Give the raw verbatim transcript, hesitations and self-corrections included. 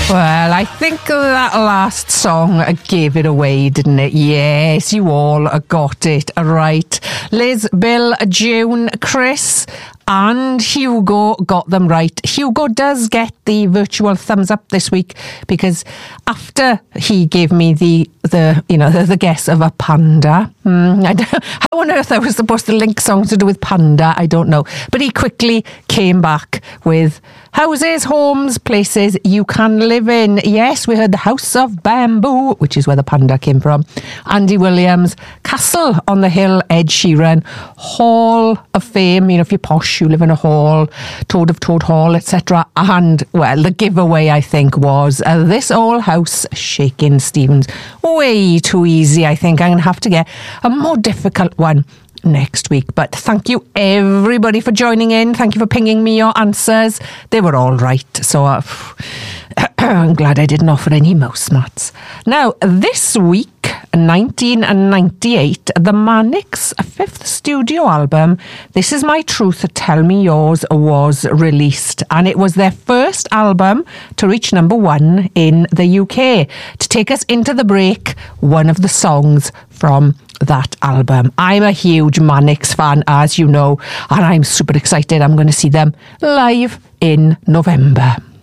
Well, I think that last song gave it away, didn't it? Yes, you all got it right. Liz, Bill, June, Chris and Hugo got them right. Hugo does get the virtual thumbs up this week because after he gave me the the you know the, the guess of a panda, hmm, I don't, how on earth I was supposed to link songs to do with panda, I don't know. But he quickly came back with houses, homes, places you can live in. Yes, we heard the House of Bamboo, which is where the panda came from. Andy Williams, Castle on the Hill, Ed Sheeran, Hall of Fame, you know, if you're posh, you live in a hall, Toad of Toad Hall, et cetera. And, well, the giveaway, I think, was uh, This Old House, Shakin' Stevens. Way too easy, I think. I'm going to have to get a more difficult one next week. But thank you everybody for joining in. Thank you for pinging me your answers. They were all right. So uh, I'm glad I didn't offer any mouse mats. Now, this week, nineteen ninety-eight, the Manics' fifth studio album, This Is My Truth, Tell Me Yours, was released. And it was their first album to reach number one in the U K. To take us into the break, one of the songs from that album. I'm a huge Manics fan, as you know, and I'm super excited. I'm going to see them live in November.